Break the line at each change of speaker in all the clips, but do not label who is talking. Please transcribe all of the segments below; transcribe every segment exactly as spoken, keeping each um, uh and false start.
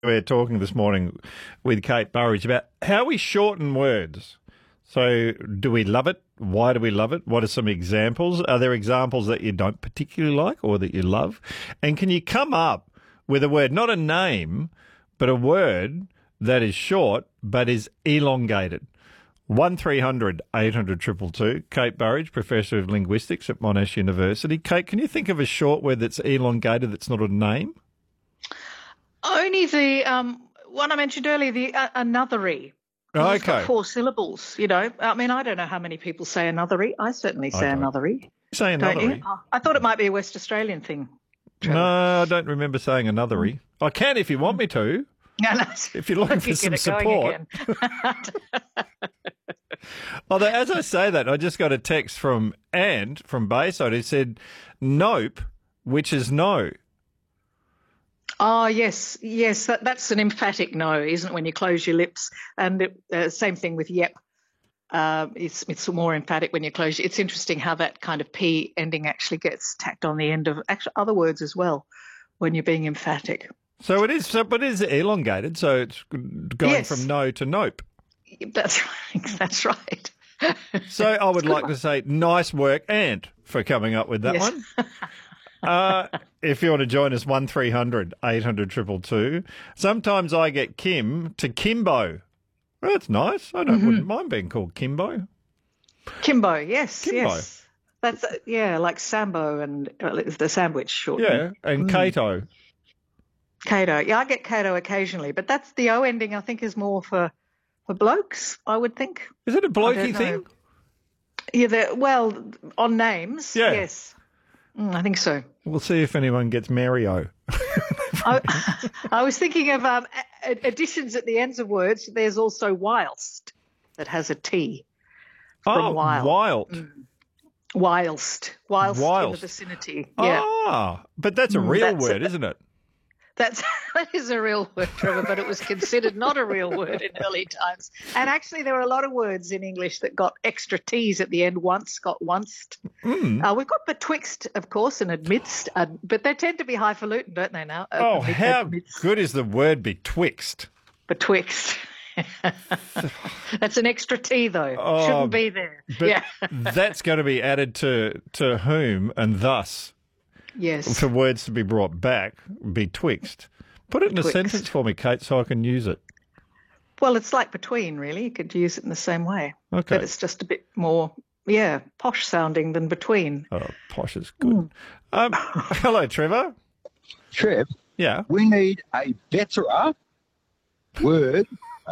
We're talking this morning with Kate Burridge about how we shorten words. So do we love it? Why do we love it? What are some examples? Are there examples that you don't particularly like or that you love? And can you come up with a word, not a name, but a word that is short but is elongated? one three hundred eight hundred two two two. Kate Burridge, Professor of Linguistics at Monash University. Kate, can you think of a short word that's elongated that's not a name?
Only the um, one I mentioned earlier, the uh, anothery.
Okay.
It's got four syllables, you know. I mean, I don't know how many people say anothery. I certainly say anothery.
Say
Don't
anothery?
you? Oh, I thought it might be a West Australian thing. Trevor.
No, I don't remember saying anothery. I can if you want me to.
No, no.
If you're looking for some support. Although, as I say that, I just got a text from Ant from Bayside who said, nope, which is no.
Oh, yes, yes. That, that's an emphatic no, isn't it, when you close your lips? And it, uh, same thing with yep. Uh, it's, it's more emphatic when you close. It's interesting how that kind of P ending actually gets tacked on the end of actually other words as well when you're being emphatic.
So it is, so, but it is elongated, so it's going
Yes.
from no to nope.
That's right. That's right.
So I would like to say nice work, Ant, for coming up with that
Yes.
one. Uh, if you want to join us, one three hundred eight hundred two two two. Sometimes I get Kim to Kimbo. Well, that's nice. I don't
Mm-hmm.
wouldn't mind being called Kimbo.
Kimbo, yes,
Kimbo.
yes. That's uh, yeah, like Sambo and uh, it's the sandwich short.
Yeah, and Cato.
Cato. Yeah, I get Cato occasionally, but that's the O ending. I think is more for for blokes. I would think.
Is it a
I
blokey
don't know.
thing?
Yeah, the, well, on names.
Yeah.
Yes, mm, I think so.
We'll see if anyone gets Mario.
I, I was thinking of um, a- additions at the ends of words. There's also whilst that has a T from
oh,
while.
wild.
Whilst, whilst, in the
Whilst.
vicinity. Yeah.
Ah, but that's a
Mm,
real
that's
word,
a-
isn't it?
That's that is a real word, Trevor, but it was considered not a real word in early times. And actually, there were a lot of words in English that got extra T's at the end. Once got onced.
Mm.
Uh, we've got betwixt, of course, and amidst, uh, but they tend to be highfalutin, don't they? Now. Uh,
Oh,
amid-
how
amidst,
good is the word betwixt?
betwixt. That's an extra T, though.
Oh,
Shouldn't be there.
But
Yeah.
that's going to be added to to whom and thus
Yes.
for words to be brought back, betwixt. Put it in a
Betwixt.
sentence for me, Kate, so I can use it.
Well, it's like between, really. You could use it in the same way.
Okay.
But it's just a bit more, yeah, posh sounding than between.
Oh, posh is good. Um, hello, Trevor.
Trev,
Yeah.
we need a better word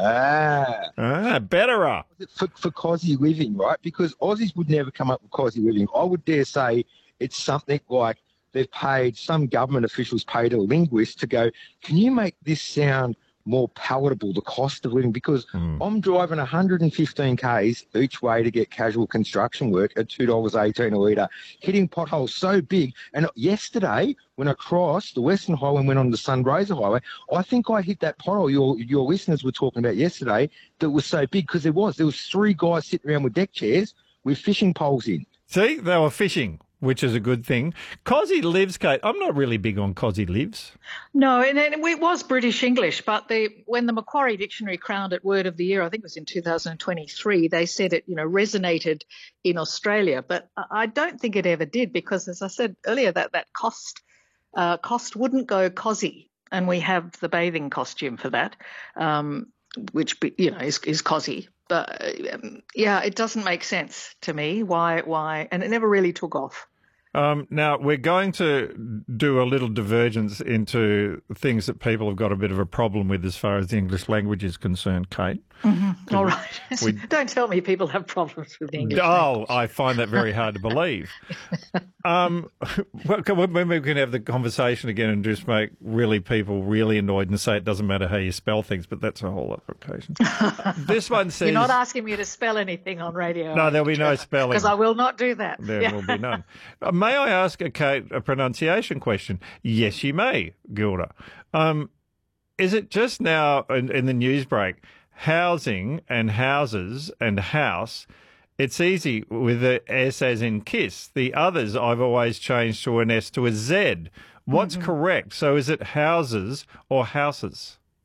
ah,
Ah, betterer.
for, for cosy living, right? Because Aussies would never come up with cosy living. I would dare say it's something like they've paid, some government officials paid a linguist to go, can you make this sound more palatable, the cost of living? Because I'm driving one hundred fifteen kays each way to get casual construction work at two dollars eighteen a litre, hitting potholes so big. And yesterday, when I crossed the Western Highway and went on the Sunraysia Highway, I think I hit that pothole your your listeners were talking about yesterday that was so big, because there was. There was three guys sitting around with deck chairs with fishing poles in.
See, they were fishing, which is a good thing. Cosy lives, Kate. I'm not really big on cosy lives.
No, and it, it was British English, but the when the Macquarie Dictionary crowned it Word of the Year, I think it was in two thousand twenty-three, they said it, you know, resonated in Australia. But I I don't think it ever did, because, as I said earlier, that that cost uh, cost wouldn't go cosy, and we have the bathing costume for that, um, which be- you know is is cosy. But um, yeah, it doesn't make sense to me why why, and it never really took off.
Um, now, we're going to do a little divergence into things that people have got a bit of a problem with as far as the English language is concerned, Kate.
All right,
we-
don't tell me people have problems with the English.
Oh, I find that very hard to believe. Um, well, can- maybe we can have the conversation again and just make really people really annoyed and say it doesn't matter how you spell things, but that's a whole other occasion. This one says...
You're not asking me to spell anything on radio.
No, there'll be no spelling.
Because I will not do that.
There
Yeah.
will be none. Uh, may I ask a, Kate, a pronunciation question? Yes, you may, Gilda. Um, is it just now in, in the news break, housing and houses and house, it's easy with the S as in kiss. The others I've always changed to an S to a Z. What's correct? So is it houses or houses?